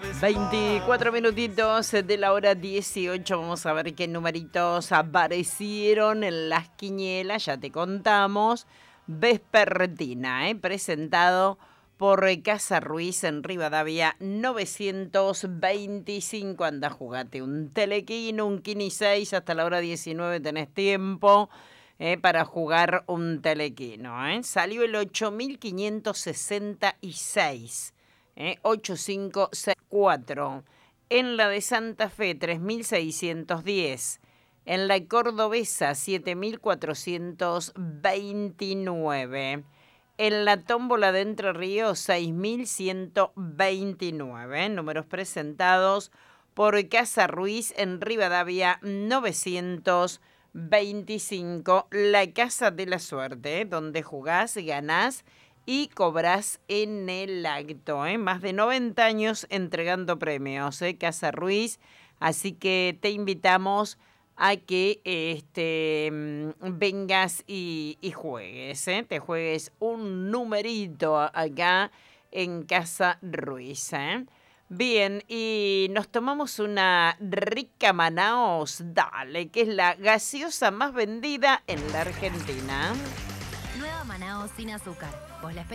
24 minutitos de la hora 18. Vamos a ver qué numeritos aparecieron en las quinielas. Ya te contamos. Vespertina, presentado por Casa Ruiz en Rivadavia 925. Anda, jugate un telequino, un quini 6. Hasta la hora 19 tenés tiempo para jugar un telequino. Salió el 8566. 8564. En la de Santa Fe, 3610. En la cordobesa, 7429. En la tómbola de Entre Ríos, 6129. Números presentados por Casa Ruiz en Rivadavia 925. La Casa de la Suerte, donde jugás, ganás y cobras en el acto. Más de 90 años entregando premios, Casa Ruiz. Así que te invitamos a que vengas y juegues. Te juegues un numerito acá en Casa Ruiz. Bien, y nos tomamos una rica Manaos, dale, que es la gaseosa más vendida en la Argentina. Nueva Manaos sin azúcar. Vos la